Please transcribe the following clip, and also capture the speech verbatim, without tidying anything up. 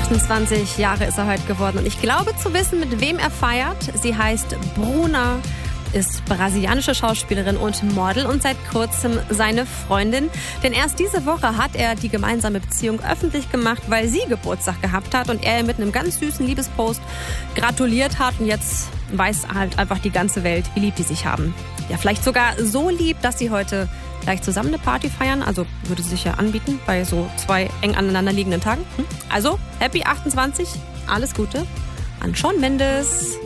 achtundzwanzig Jahre ist er heute geworden und ich glaube zu wissen, mit wem er feiert. Sie heißt Bruna, ist brasilianische Schauspielerin und Model und seit kurzem seine Freundin. Denn erst diese Woche hat er die gemeinsame Beziehung öffentlich gemacht, weil sie Geburtstag gehabt hat und er ihr mit einem ganz süßen Liebespost gratuliert hat. Und jetzt weiß halt einfach die ganze Welt, wie lieb die sich haben. Ja, vielleicht sogar so lieb, dass sie heute gleich zusammen eine Party feiern. Also würde sich ja anbieten bei so zwei eng aneinander liegenden Tagen. Also, Happy achtundzwanzig, alles Gute an Shawn Mendes.